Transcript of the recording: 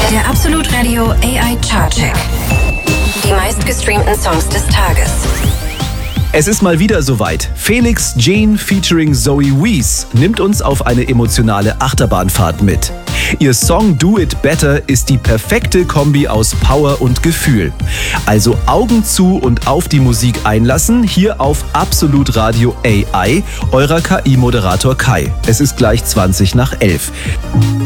Der Absolut Radio AI Chartcheck. Die meistgestreamten Songs des Tages. Es ist mal wieder soweit. Felix Jean featuring Zoe Wees nimmt uns auf eine emotionale Achterbahnfahrt mit. Ihr Song Do It Better ist die perfekte Kombi aus Power und Gefühl. Also Augen zu und auf die Musik einlassen, hier auf Absolut Radio AI, eurer KI-Moderator Kai. Es ist gleich 20 nach 11.